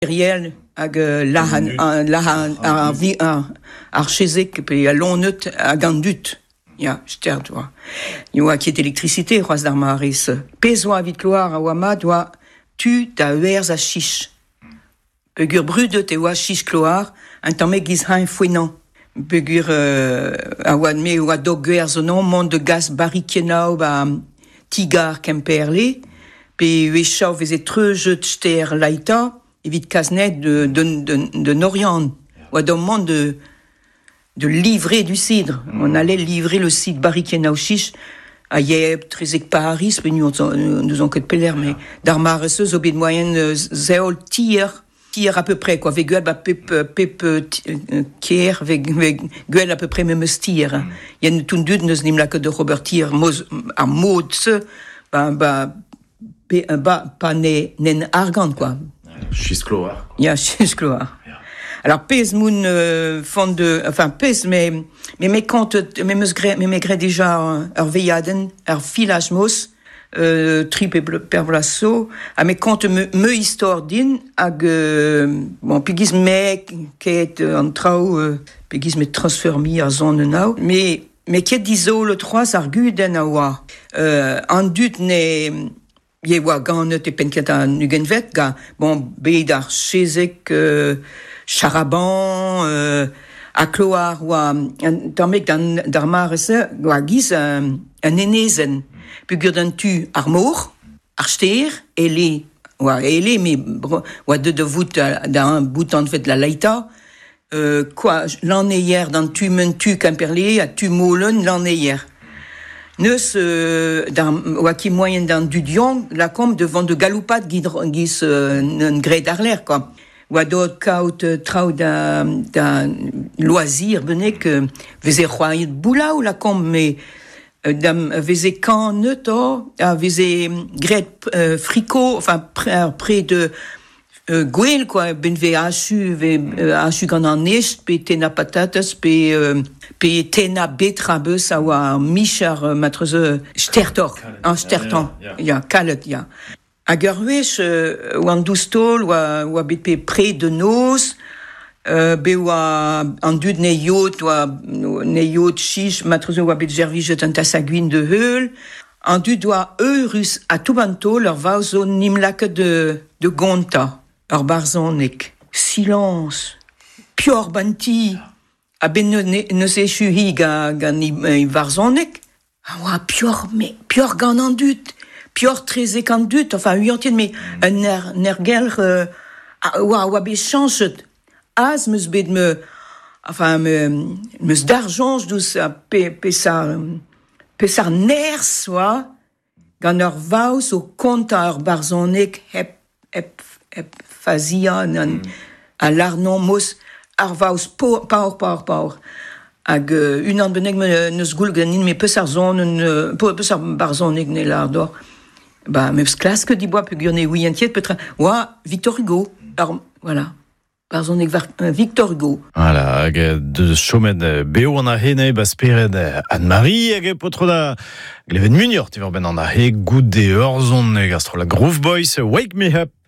Riel hag lahan ar chezek pe a lonet hag an dut. Ya, stert oa. Yoa ket elektricité c'hoaz d'ar maris. Pez oa vit kloar a oa mat oa tu da uerz a chiche. Pegur brudet e oa chiche kloar, un tamm giz hain fouenan. Pegur a oa me oa dog uerz non, mont de gaz barikenao ba tigar kemperle, pe ue chao veze treujet ster laita, evit kaznet de Norian, oa d'om mont de livrer du cidre. On allait livrer le cidre barikenao chiche a yeb, trezek Paris, pe nous on ket peler, mais d'ar mareseuz obet moyen zeol tir à peu près, quoi. Veguel ba pep kier, veguel à peu près même tir. Il y a tout dud neus nim la que de Robert Tier, moz a mod se, ba pa nen argant, quoi. Chiskloar. Ya, chiskloar. Alors pez moun fond de, enfin pez mais compte mais me déjà ur veiaden ur filage mos trip et per blasso a me compte me histoire din hag bon pegiz me ket an trao pegiz me transfermi a zone now mais ket dizo le 3 arguden a oa an dut ne ye oa ganet e penket a nugenvet ga bon bet ar chezek charaban a kloar oa tamek d'ar marese oa giz an enezen pugur d'un tu ar mor ar ster ele me oa de vout d'un bout an fait la laita quoi l'anneier d'un tu men tu kemperle a tu molen l'anneier neus oa ki moyen d'un du dion la kom devant de galoupat giz un gred ar l'air quoi. Oa dot kaut trao da loisir benek veze c'hoariet boulaou la kom me veze kan neuto a veze gret fricot enfin près de gwell quoi ben ve achu gant an est pe tena patatas pe tena betrabeus a oa michar matreze stertor an stertan ya kalet ya. Hag ur wech oa an doustol oa bet pe pre de noz be oa an dud ne yot chich matreze oa bet jervijet an tas a gwin de heul an dud oa eurus a toubantol ur vaozo nimlaket de gonta ur barzonek silence pior banti a ben neus echu hi gant i varzonek a oa pior gant an dud pior trezek an dut, enfin, uantien, mais un nergel, oa bet chanchet, az meus bet meus d'argent, dus a pesar ners, oa, gant ur vaus o konta ur barzonek hep fazia, a l'arnon mos ar vaus paur. Hag un an beneg neus goul ganin, me peus ar zon, peus ar barzonek ne lardor. Bah, meus klask di boa pegur ne ouientiet petra oa Victor Hugo. Alors, voilà. Barzonek Victor Hugo. Voilà, hag de chomet beo an a hene basperet Anne-Marie hag potro da gleven munior tiver ben an a he gout de ur zon gastro la Groove Boys Wake Me Up.